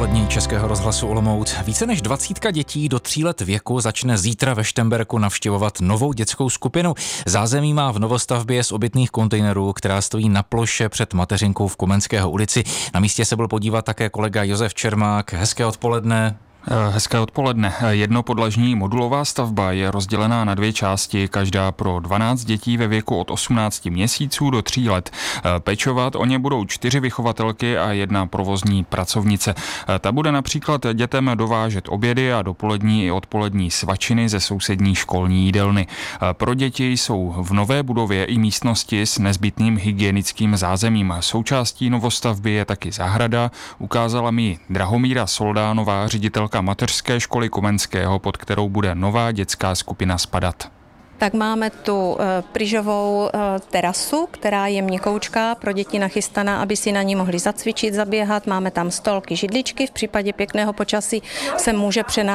odpolední Českého rozhlasu Olomouc. Více než 20 dětí do 3 let věku začne zítra ve Štemberku navštěvovat novou dětskou skupinu. Zázemí má v novostavbě z obytných kontejnerů, která stojí na ploše před mateřinkou v Komenského ulici. Na místě se byl podívat také kolega Josef Čermák. Hezké odpoledne. Hezké odpoledne. Jednopodlažní modulová stavba je rozdělená na 2 části, každá pro 12 dětí ve věku od 18 měsíců do 3 let. Pečovat o ně budou 4 vychovatelky a 1 provozní pracovnice. Ta bude například dětem dovážet obědy a dopolední i odpolední svačiny ze sousední školní jídelny. Pro děti jsou v nové budově i místnosti s nezbytným hygienickým zázemím. Součástí novostavby je taky zahrada, ukázala mi Drahomíra Soldánová, ředitelka mateřské školy Komenského, pod kterou bude nová dětská skupina spadat. Tak máme tu pryžovou terasu, která je měkoučká, pro děti nachystaná, aby si na ní mohli zacvičit, zaběhat. Máme tam stolky, židličky, v případě pěkného počasí se může přenášet